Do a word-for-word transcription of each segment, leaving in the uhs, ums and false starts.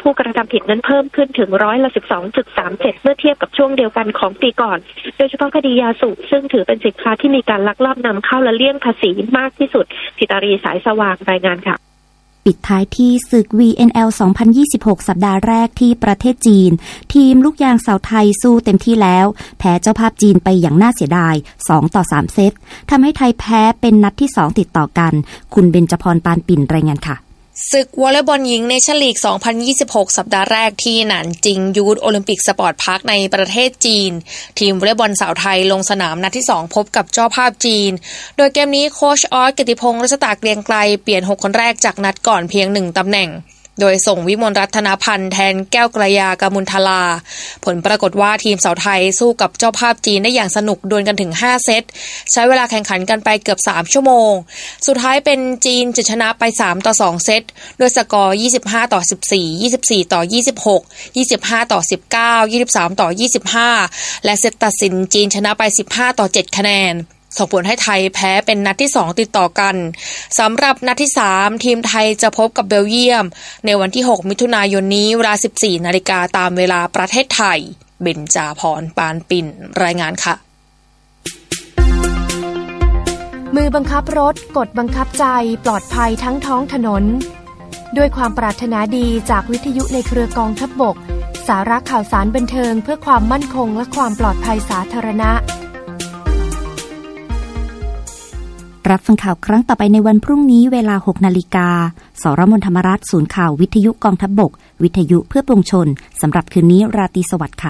ผู้กระทำผิดนั้นเพิ่มขึ้นถึงร้อยละ สิบสองจุดสามเจ็ด เมื่อเทียบกับช่วงเดียวกันของปีก่อนโดยเฉพาะคดียาสูบซึ่งถือเป็นสินค้าที่มีการลักลอบนำเข้าและเลี่ยงภาษีมากที่สุดธิตารีสายสว่างรายงานค่ะปิดท้ายที่ศึก วี เอ็น แอล สองพันยี่สิบหก สัปดาห์แรกที่ประเทศจีนทีมลูกยางสาวไทยสู้เต็มที่แล้วแพ้เจ้าภาพจีนไปอย่างน่าเสียดายสองต่อสามเซตทำให้ไทยแพ้เป็นนัดที่สองติดต่อกันคุณเบญจพรปานปิ่นรายงานค่ะศึกวอลเลย์บอลหญิงเนชั่นลีก สองพันยี่สิบหก สัปดาห์แรกที่หนานจิงยูทโอลิมปิกสปอร์ตพาร์คในประเทศจีนทีมวอลเลย์บอลสาวไทยลงสนามนัดที่สองพบกับเจ้าภาพจีนโดยเกมนี้โค้ชออส กิติพงษ์ รัชตาเกรียงไกรเปลี่ยนหกคนแรกจากนัดก่อนเพียงหนึ่งตำแหน่งโดยส่งวิมลรัตนพันธ์แทนแก้วกระยากมุลทลาผลปรากฏว่าทีมสาวไทยสู้กับเจ้าภาพจีนได้อย่างสนุกดวลกันถึงห้าเซตใช้เวลาแข่งขันกันไปเกือบสามชั่วโมงสุดท้ายเป็นจีนจะชนะไปสามต่อสองเซตโดยสกอร์ยี่สิบห้าต่อสิบสี่ ยี่สิบสี่ต่อยี่สิบหก ยี่สิบห้าต่อสิบเก้า ยี่สิบสามต่อยี่สิบห้าและเซตตัดสินจีนชนะไปสิบห้าต่อเจ็ดคะแนนส่งผลให้ไทยแพ้เป็นนัดที่สองติดต่อกันสำหรับนัดที่สามทีมไทยจะพบกับเบลเยียมในวันที่หกมิถุนายนนี้เวลา สิบสี่ นาฬิกาตามเวลาประเทศไทยเบญจพรปานปิ่นรายงานค่ะมือบังคับรถกฎบังคับใจปลอดภัยทั้งท้องถนนด้วยความปรารถนาดีจากวิทยุในเครือกองทัพบกสาระข่าวสารบันเทิงเพื่อความมั่นคงและความปลอดภัยสาธารณะรับฟังข่าวครั้งต่อไปในวันพรุ่งนี้เวลา หกนาฬิกา สรมนธรรมรัฐศูนย์ข่าววิทยุกองทัพบกวิทยุเพื่อปวงชนสำหรับคืนนี้ราตรีสวัสดิ์ค่ะ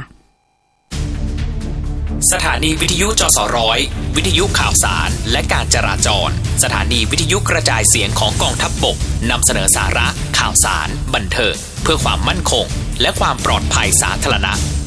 สถานีวิทยุจสร้อยวิทยุข่าวสารและการจราจรสถานีวิทยุกระจายเสียงของกองทัพบกนำเสนอสาระข่าวสารบันเทิงเพื่อความมั่นคงและความปลอดภัยสาธารณะ